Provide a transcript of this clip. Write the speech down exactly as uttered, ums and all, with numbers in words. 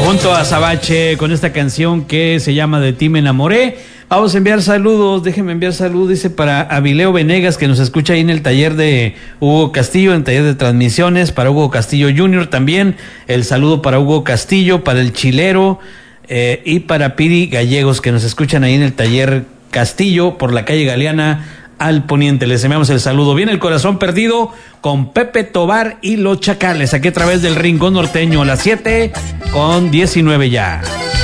junto a Azabache con esta canción que se llama De ti me enamoré. Vamos a enviar saludos, déjenme enviar saludos, dice para Avileo Venegas, que nos escucha ahí en el taller de Hugo Castillo, en el taller de transmisiones, para Hugo Castillo junior también, el saludo para Hugo Castillo, para el Chilero, eh, y para Piri Gallegos, que nos escuchan ahí en el taller Castillo, por la calle Galeana, al poniente. Les enviamos el saludo. Viene El Corazón Perdido con Pepe Tobar y Los Chacales, aquí a través del Rincón Norteño, a las siete con diecinueve ya.